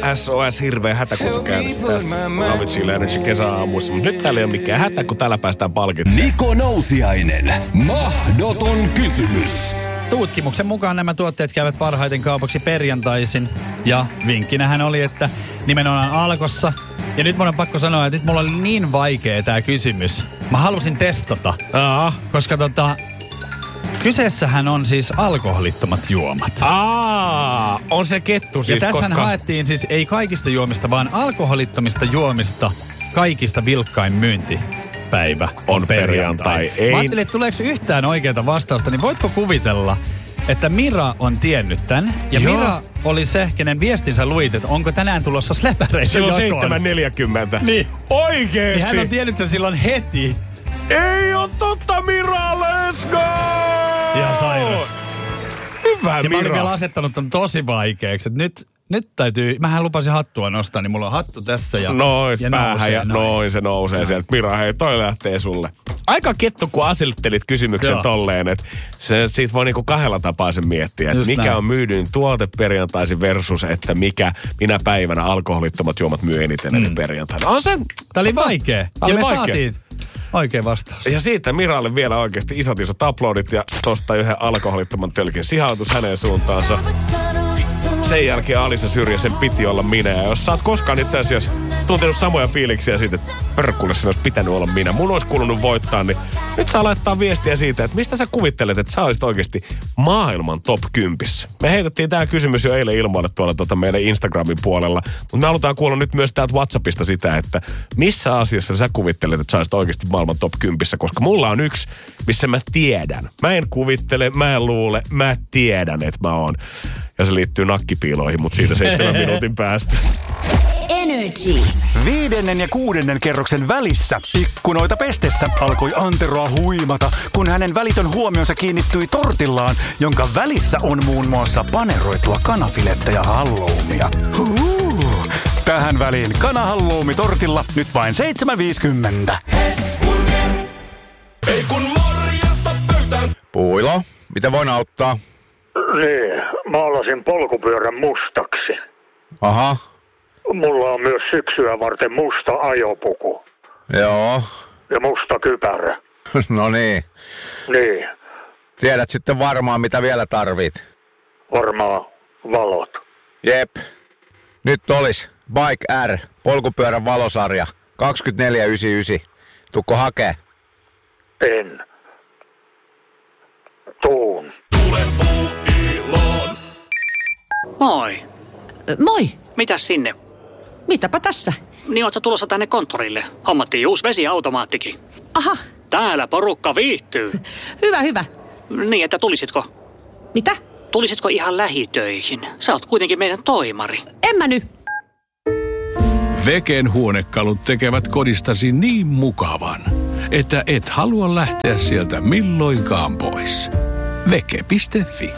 SOS hirveä hätäkutsu käynnissä tässä. Avicii Energy kesäaamuissa, mutta nyt täällä ei ole mikään hätä, kun täällä päästään palkitsemaan. Niko Nousiainen. Mahdoton kysymys. Tutkimuksen mukaan nämä tuotteet käyvät parhaiten kaupaksi perjantaisin. Ja vinkkinähän oli, että nimenomaan Alkossa. Ja nyt mun on pakko sanoa, että nyt mulla oli niin vaikea tää kysymys. Mä halusin testata. Koska kyseessähän on siis alkoholittomat juomat. On se kettu siis, ja tässähän haettiin siis ei kaikista juomista, vaan alkoholittomista juomista kaikista vilkkain myyntipäivä on perjantai. Mä ajattelin, että tuleeko yhtään oikeaa vastausta, niin voitko kuvitella, että Mira on tiennyt tän. Ja joo. Mira oli se, kenen viestinsä luit, että onko tänään tulossa släpäreitä jakoon. Se on 7.40. Niin. Oikeesti? Niin hän on tiennyt sen silloin heti. Ei oo totta, Mira, let's go! Ja sairas. Hyvä, ja Mira. Mä olin vielä asettanut ton tosi vaikeaksi, että nyt täytyy, mähän lupasin hattua nostaa, niin mulla on hattu tässä ja noin ja päähän ja noin se nousee sieltä. Mira, hei, toi lähtee sulle. Aika kettu, kun asettelit kysymyksen tolleen, että siitä voi niinku kahdella tapaa sen miettiä, että mikä on myydyin tuote perjantaisin versus, että minä päivänä alkoholittomat juomat myy eniten eli perjantaina. On se. Tää oli vaikea. Ja me saatiin oikein vastaus. Ja siitä Miralle vielä oikeasti isot uploadit ja tosta yhden alkoholittoman tölkin sihautus hänen suuntaansa. Sen jälkeen Alisa Syrjä, sen piti olla minä. Ja jos sä oot koskaan itse asiassa tuntenut samoja fiiliksiä siitä, että pörkkulle sen olisi pitänyt olla minä. Mun olisi kuulunut voittaa, niin nyt saa laittaa viestiä siitä, että mistä sä kuvittelet, että sä olisit oikeasti maailman top 10. Me heitettiin tää kysymys jo eilen ilmoille tuolla meidän Instagramin puolella. Mutta me halutaan kuulla nyt myös täältä WhatsAppista sitä, että missä asiassa sä kuvittelet, että sä olisit oikeasti maailman top 10. Koska mulla on yksi, missä mä tiedän. Mä en kuvittele, mä en luule, mä tiedän, että mä oon. Ja se liittyy nakkipiiloihin, mutta siitä 7 minuutin päästä. Energy. 5. ja 6. kerroksen välissä ikkunoita pestessä alkoi Anteroa huimata, kun hänen välitön huomionsa kiinnittyi tortillaan, jonka välissä on muun muassa paneroitua kanafilettä ja halloumia. Tähän väliin kanahalloumi tortilla nyt vain 7,50. Ei kun morjesta pöytään. Puilo, mitä voin auttaa? Niin, maalasin polkupyörän mustaksi. Aha. Mulla on myös syksyä varten musta ajopuku. Joo. Ja musta kypärä. No niin. Niin. Tiedät sitten varmaan, mitä vielä tarvit. Varmaan valot. Jep. Nyt olis Bike R, polkupyörän valosarja, 24,99. Tukko hakee? En. Tuun. Tule Puuiloon. Moi. Moi. Mitäs sinne? Mitäpä tässä? Niin oot sä tulossa tänne konttorille? Hommattiin uusi vesiautomaattikin. Aha. Täällä porukka viihtyy. Hyvä. Niin, että tulisitko? Mitä? Tulisitko ihan lähitöihin? Sä oot kuitenkin meidän toimari. En mä nyt. Veken huonekalut tekevät kodistasi niin mukavan, että et halua lähteä sieltä milloinkaan pois. Veke.fi.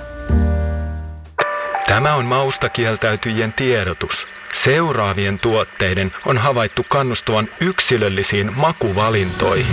Tämä on maustakieltäytyjien tiedotus. Seuraavien tuotteiden on havaittu kannustavan yksilöllisiin makuvalintoihin.